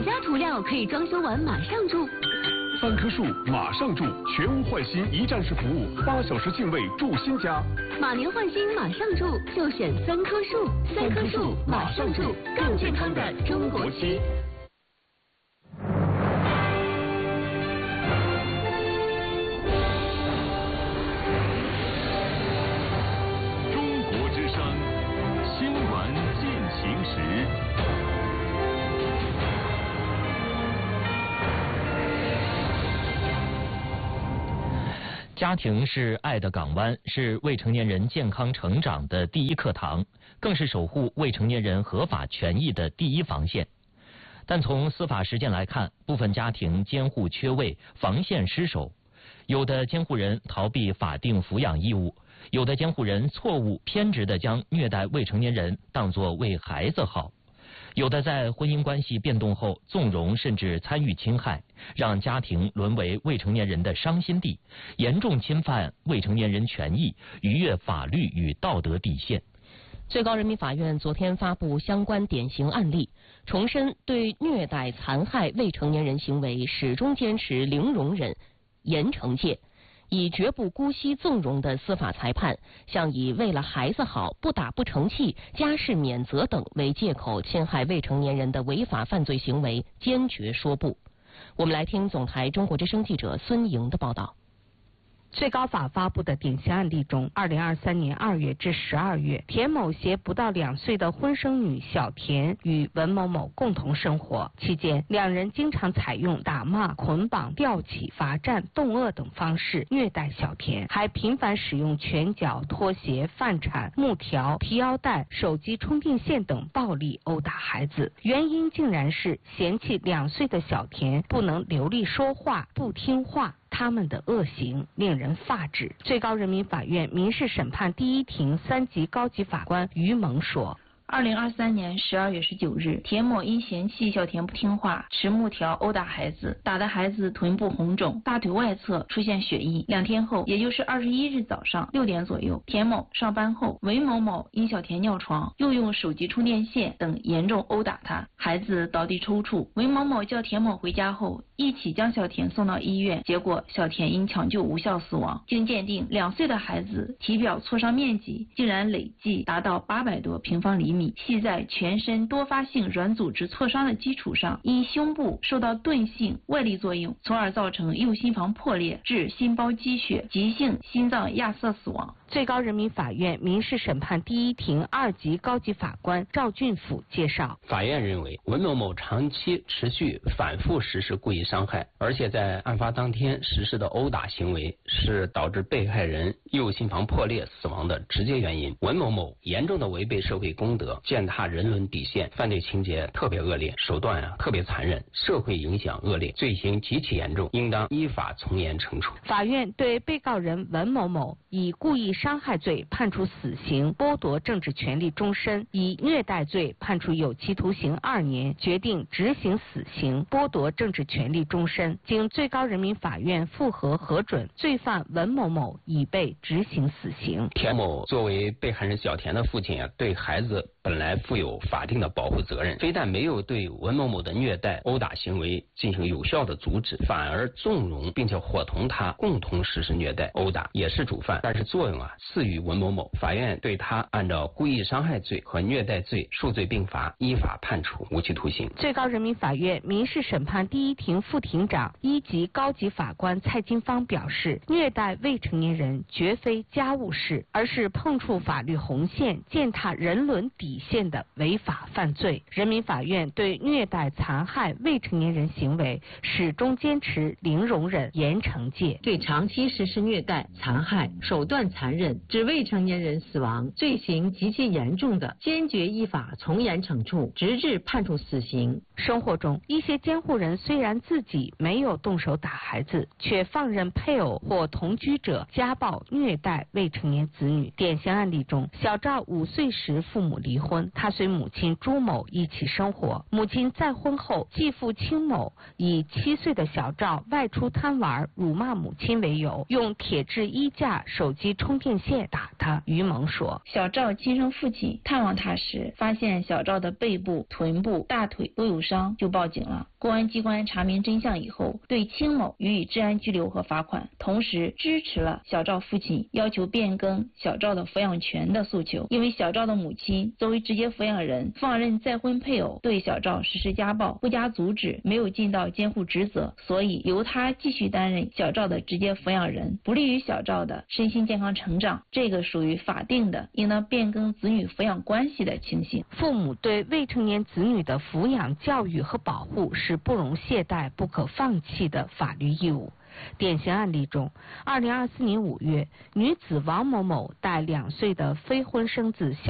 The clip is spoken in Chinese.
家涂料可以装修完马上住 ？3棵树马上住，全屋换新一站式服务，8小时净位住新家。 马年换新马上住，就选3棵树，3棵树马上住，更健康的中国区。 中国之声，新闻进行时。 家庭是爱的港湾，是未成年人健康成长的第一课堂，更是守护未成年人合法权益的第一防线。但从司法实践来看，部分家庭监护缺位，防线失守。有的监护人逃避法定抚养义务，有的监护人错误偏执地将虐待未成年人当作为孩子好。有的在婚姻关系变动后纵容甚至参与侵害，让家庭沦为未成年人的伤心地，严重侵犯未成年人权益，逾越法律与道德底线。 最高人民法院昨天发布相关典型案例，重申对虐待残害未成年人行为始终坚持零容忍、严惩戒，以绝不姑息纵容的司法裁判，向以为了孩子好、不打不成器、家事免责等为借口侵害未成年人的违法犯罪行为坚决说不。我们来听总台中国之声记者孙莹的报道。 最高法发布的典型案例中，2023年2月至12月，田某携不到2岁的婚生女小田与文某某共同生活，期间两人经常采用打骂、捆绑、吊起、罚站、冻饿等方式虐待小田，还频繁使用拳脚、拖鞋、饭铲、木条、皮腰带、手机充电线等暴力殴打孩子。原因竟然是嫌弃2岁的小田不能流利说话、不听话。他们的恶行令人发指。最高人民法院民事审判第一庭3级高级法官于萌说 2023年12月19日，田某因嫌弃小田不听话，持木条殴打孩子，打的孩子臀部红肿，大腿外侧出现血溢。2天后，也就是21日早上6点左右，田某上班后，文某某因小田尿床，又用手机充电线等严重殴打他，孩子倒地抽搐。文某某叫田某回家后，一起将小田送到医院，结果小田因抢救无效死亡。经鉴定，2岁的孩子体表挫伤面积竟然累计达到800多平方厘米。系在全身多发性软组织挫伤的基础上，因胸部受到钝性外力作用，从而造成右心房破裂，致心包积血，急性心脏亚塞死亡。 最高人民法院民事审判第一庭2级高级法官赵俊甫介绍， 法院认为文某某长期持续反复实施故意伤害，而且在案发当天实施的殴打行为是导致被害人右心房破裂死亡的直接原因。文某某严重的违背社会公德，践踏人伦底线，犯罪情节特别恶劣，手段特别残忍，社会影响恶劣，罪行极其严重，应当依法从严惩处。 法院对被告人文某某以故意伤害罪判处死刑，剥夺政治权利终身；以虐待罪判处有期徒刑2年，决定执行死刑，剥夺政治权利终身。经最高人民法院复核核准，罪犯文某某已被执行死刑。 田某作为被害人小田的父亲对孩子本来负有法定的保护责任，非但没有对文某某的虐待、殴打行为进行有效的阻止，反而纵容并且伙同他共同实施虐待、殴打，也是主犯，但是作用次于文某某。法院对他按照故意伤害罪和虐待罪数罪并罚，依法判处无期徒刑。 最高人民法院民事审判第一庭副庭长1级高级法官蔡金芳表示，虐待未成年人绝非家务事，而是碰触法律红线、践踏人伦底线的违法犯罪。人民法院对虐待残害未成年人行为始终坚持零容忍、严惩戒。 对长期实施虐待、残害、手段残忍致未成年人死亡罪行极其严重的，坚决依法从严惩处，直至判处死刑。 生活中，一些监护人虽然自己没有动手打孩子，却放任配偶或同居者家暴虐待未成年子女。典型案例中，小赵5岁时父母离婚，他随母亲朱某一起生活。母亲再婚后，继父清某以7岁的小赵外出贪玩、辱骂母亲为由，用铁质衣架、手机充电线打他。于萌说， 小赵亲生父亲探望他时，发现小赵的背部、臀部、大腿都有伤，就报警了。公安机关查明真相以后，对清某予以治安拘留和罚款，同时支持了小赵父亲要求变更小赵的抚养权的诉求。因为小赵的母亲作为直接抚养人，放任再婚配偶对小赵实施家暴，不加阻止，没有尽到监护职责，所以由他继续担任小赵的直接抚养人，不利于小赵的身心健康成长，这个属于法定的应当变更子女抚养关系的情形。 父母对未成年子女的抚养、教育和保护是不容懈怠、不可放弃的法律义务。典型案例中，2024年5月，女子王某某带2岁的非婚生子小